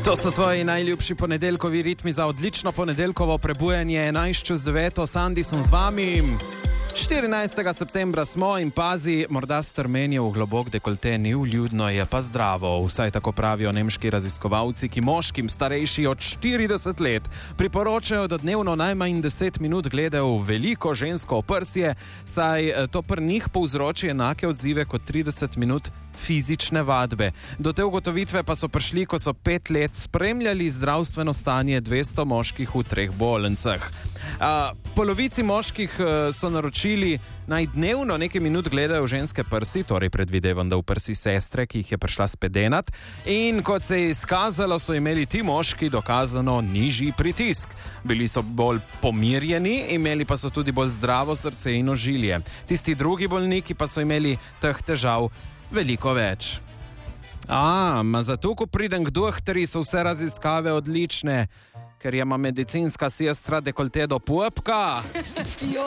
To so tvoji najljubši ponedeljkovi ritmi za odlično ponedeljkovo prebujanje 11:09. Sandi sem z vami. 14. septembra smo in pazi, morda strmenje v globok dekolte ni vljudno, je pa zdravo. Vsaj tako pravijo nemški raziskovalci, ki moškim starejši od 40 let priporočajo, da dnevno najmanj 10 minut gledajo v veliko žensko oprsje, saj to pri njih povzroči enake odzive kot 30 minut fizične vadbe. Do te ugotovitve pa so prišli, ko so 5 let spremljali zdravstveno stanje 200 moških v 3 bolnicah. Polovici moških so naročili naj dnevno nekaj minut gledajo v ženske prsi, torej predvidevam, da v prsi sestre, ki jih je prišla spedenat, in kot se je izkazalo, so imeli ti moški dokazano nižji pritisk. Bili so bolj pomirjeni, imeli pa so tudi bolj zdravo srce in ožilje. Tisti drugi bolniki pa so imeli teh težav veliko več. Zato, ko pridem k dohteri, so vse raziskave odlične, ker ima medicinska sestra dekolte do pupka.